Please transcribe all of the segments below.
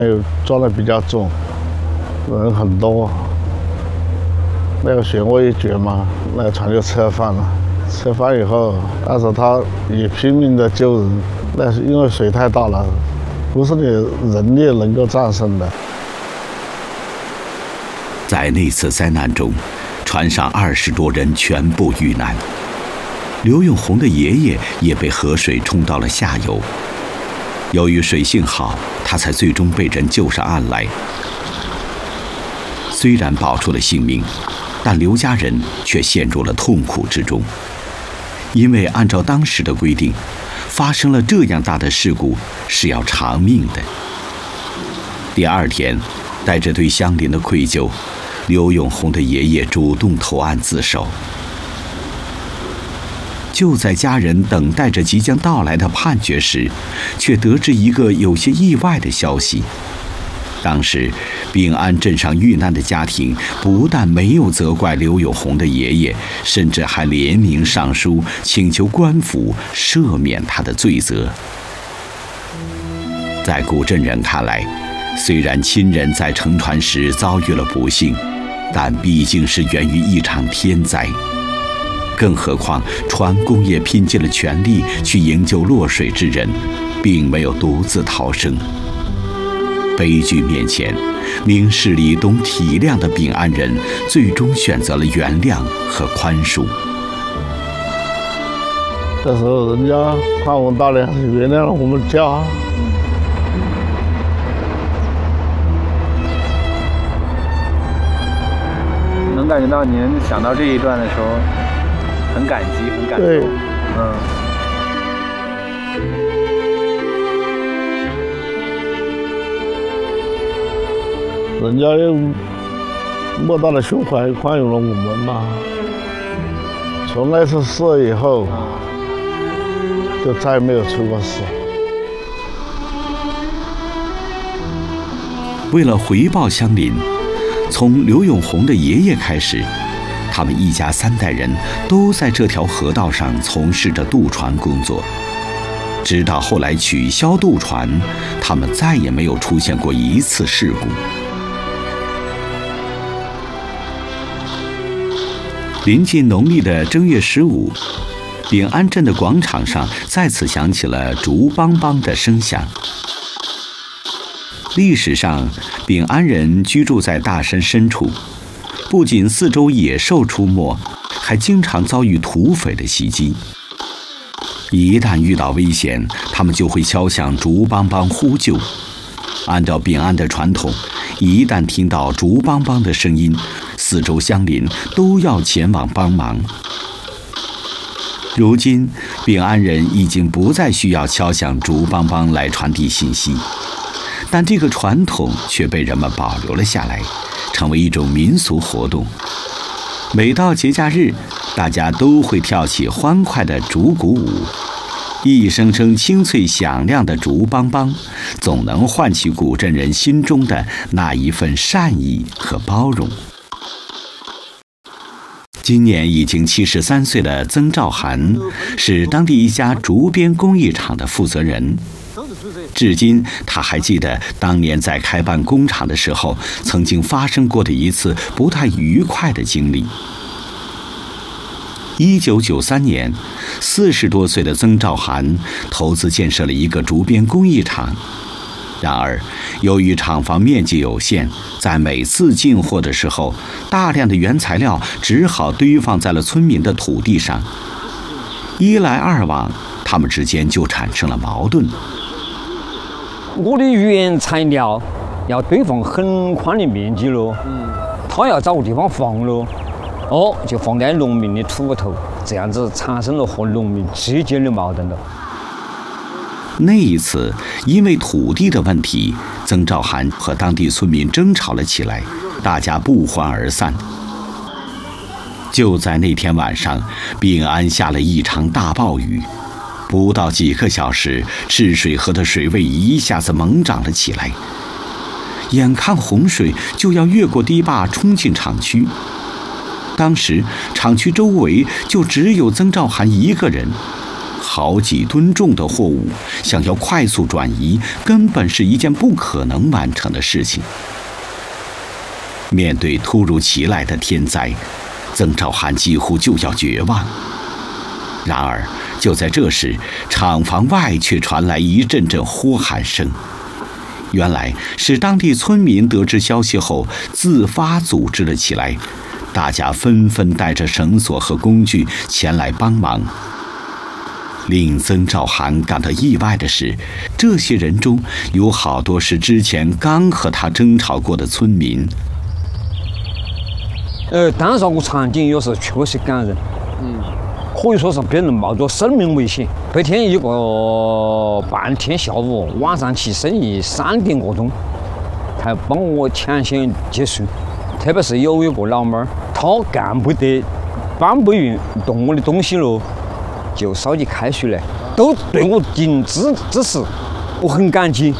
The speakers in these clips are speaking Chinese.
还有撞得比较重，人很多。那个漩涡一决嘛，那个船就侧翻了。侧翻以后，但是他也拼命的救人，那是因为水太大了，不是你人力能够战胜的。 在那次灾难中，船上20多人全部遇难。刘永红的爷爷也被河水冲到了下游。由于水性好，他才最终被人救上岸来。虽然保住了性命，但刘家人却陷入了痛苦之中。因为按照当时的规定，发生了这样大的事故是要偿命的。第二天，带着对乡邻的愧疚，刘永红的爷爷主动投案自首。就在家人等待着即将到来的判决时，却得知一个有些意外的消息。当时，秉安镇上遇难的家庭不但没有责怪刘永红的爷爷，甚至还联名上书请求官府赦免他的罪责。在古镇人看来，虽然亲人在乘船时遭遇了不幸，但毕竟是源于一场天灾。更何况船工也拼尽了全力去营救落水之人，并没有独自逃生。悲剧面前，明事理、懂体谅的秉安人最终选择了原谅和宽恕。 这时候，人家宽宏大量，原谅了我们家。 能感觉到您想到这一段的时候，很感激，很感动。 对，人家用莫大的胸怀宽容了我们嘛。从那次事以后，就再没有出过事。 为了回报乡邻，从刘永红的爷爷开始，他们一家3代人都在这条河道上从事着渡船工作。直到后来取消渡船，他们再也没有出现过一次事故。临近农历的正月15，秉安镇的广场上再次响起了竹梆梆的声响。历史上，秉安人居住在大山深处，不仅四周野兽出没，还经常遭遇土匪的袭击。一旦遇到危险，他们就会敲响竹梆梆呼救。按照秉安的传统，一旦听到竹梆梆的声音，四周乡邻都要前往帮忙。如今，秉安人已经不再需要敲响竹梆梆来传递信息，但这个传统却被人们保留了下来，成为一种民俗活动。每到节假日，大家都会跳起欢快的竹鼓舞，一声声清脆响亮的竹梆梆，总能唤起古镇人心中的那一份善意和包容。今年已经73岁的曾兆涵是当地一家竹编工艺厂的负责人。至今，他还记得当年在开办工厂的时候，曾经发生过的一次不太愉快的经历。1993年，40多岁的曾兆涵投资建设了一个竹编工艺厂。然而，由于厂房面积有限，在每次进货的时候，大量的原材料只好堆放在了村民的土地上。一来二往，他们之间就产生了矛盾。 我的原材料要堆放很宽的面积咯，他要找个地方放咯，就放在农民的土头，这样子产生了和农民之间的矛盾了。 那一次，因为土地的问题，曾兆涵和当地村民争吵了起来，大家不欢而散。就在那天晚上，秉安下了一场大暴雨，不到几个小时，赤水河的水位一下子猛涨了起来，眼看洪水就要越过堤坝冲进厂区。当时厂区周围就只有曾兆涵一个人， 好几吨重的货物，想要快速转移，根本是一件不可能完成的事情。面对突如其来的天灾，曾兆涵几乎就要绝望。然而，就在这时，厂房外却传来一阵阵呼喊声。原来是当地村民得知消息后自发组织了起来，大家纷纷带着绳索和工具前来帮忙。令曾兆涵感到意外的是，这些人中有好多是之前刚和他争吵过的村民。 当时个场景有时确实感人，可以说是别人冒着生命危险，白天一个半天下午，晚上去深夜3点多钟，才帮我抢险结束。特别是有一个老妹儿，她干不得、搬不运动我的东西了，就烧起开水来，都对我尽支持，我很感激。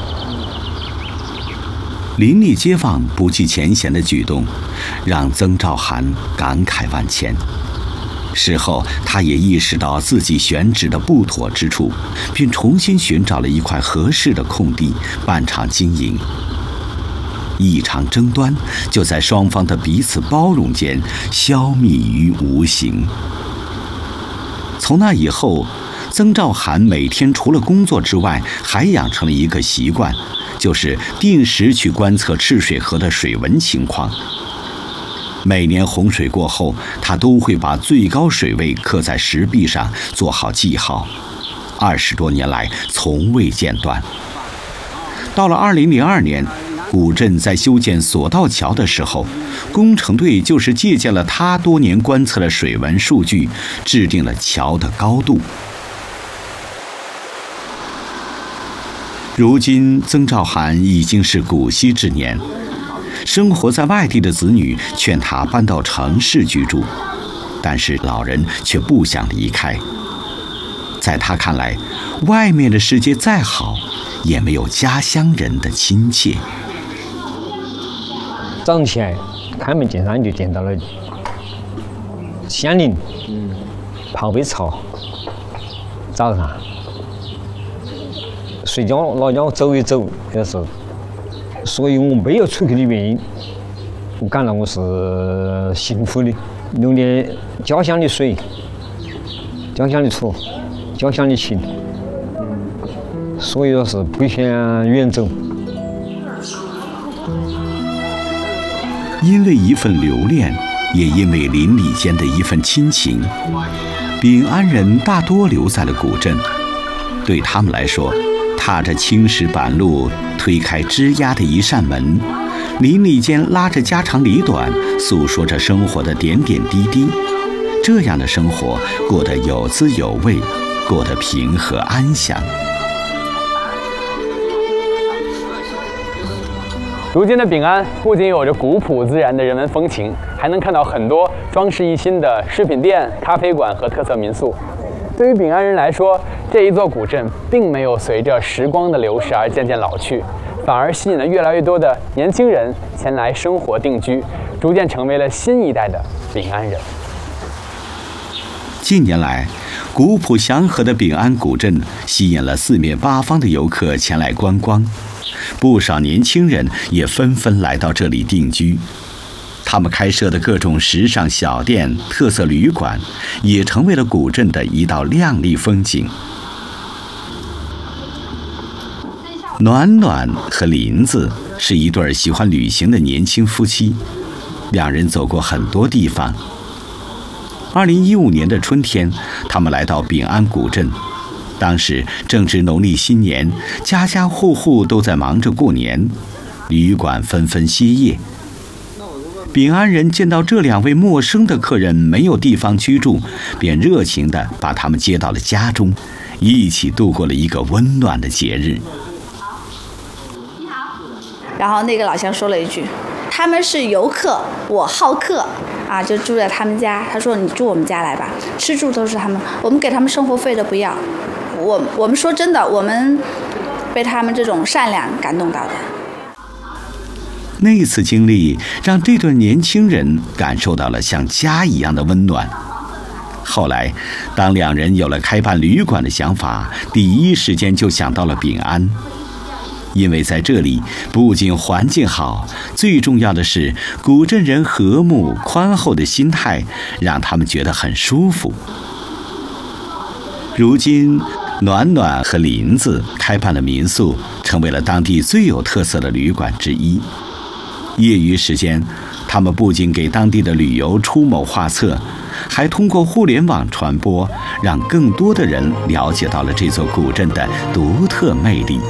邻里街坊不计前嫌的举动，让曾兆涵感慨万千。事后，他也意识到自己选址的不妥之处，并重新寻找了一块合适的空地办厂经营。一场争端就在双方的彼此包容间消弭于无形。从那以后，曾兆涵每天除了工作之外，还养成了一个习惯，就是定时去观测赤水河的水文情况。每年洪水过后，他都会把最高水位刻在石壁上，做好记号。20多年来从未间断。到了2002年，古镇在修建索道桥的时候，工程队就是借鉴了他多年观测的水文数据，制定了桥的高度。如今，曾兆涵已经是古稀之年。生活在外地的子女劝他搬到城市居住，但是老人却不想离开。在他看来，外面的世界再好，也没有家乡人的亲切。 早上起来开门见山就见到了乡邻，泡杯茶，早上睡觉老家走一走，有时候。所以我没有出去的原因，我感到我是幸福的。用点家乡的水、家乡的土、家乡的情，所以说是不想远走。 因为一份留恋，也因为邻里间的一份亲情，秉安人大多留在了古镇。对他们来说，踏着青石板路，推开吱呀的一扇门，邻里间拉着家长里短，诉说着生活的点点滴滴。这样的生活过得有滋有味，过得平和安详。 如今的秉安不仅有着古朴自然的人文风情，还能看到很多装饰一新的饰品店、咖啡馆和特色民宿。对于秉安人来说，这一座古镇并没有随着时光的流逝而渐渐老去，反而吸引了越来越多的年轻人前来生活定居，逐渐成为了新一代的秉安人。 近年来，古朴祥和的秉安古镇吸引了四面八方的游客前来观光，不少年轻人也纷纷来到这里定居。他们开设的各种时尚小店、特色旅馆，也成为了古镇的一道亮丽风景。暖暖和林子是一对喜欢旅行的年轻夫妻，两人走过很多地方。2015年的春天，他们来到秉安古镇，当时正值农历新年，家家户户都在忙着过年，旅馆纷纷歇业。秉安人见到这两位陌生的客人没有地方居住，便热情地把他们接到了家中，一起度过了一个温暖的节日。 然后那个老乡说了一句：“他们是游客，我好客啊，就住在他们家。他说你住我们家来吧，吃住都是他们，我们给他们生活费都不要。我们说真的，我们被他们这种善良感动到的。” 那次经历让这对年轻人感受到了像家一样的温暖。 后来，当两人有了开办旅馆的想法，第一时间就想到了秉安。因为在这里不仅环境好，最重要的是古镇人和睦宽厚的心态，让他们觉得很舒服。如今，暖暖和林子开办了民宿，成为了当地最有特色的旅馆之一。业余时间，他们不仅给当地的旅游出谋划策，还通过互联网传播，让更多的人了解到了这座古镇的独特魅力。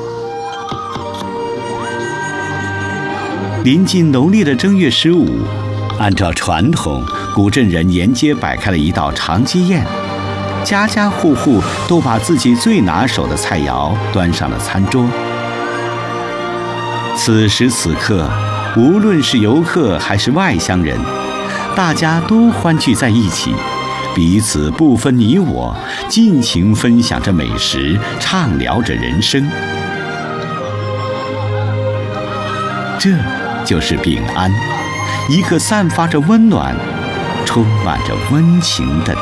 临近农历的正月15，按照传统，古镇人沿街摆开了一道长街宴，家家户户都把自己最拿手的菜肴端上了餐桌。此时此刻，无论是游客还是外乡人，大家都欢聚在一起，彼此不分你我，尽情分享着美食，畅聊着人生。这就是秉安，一个散发着温暖、充满着温情的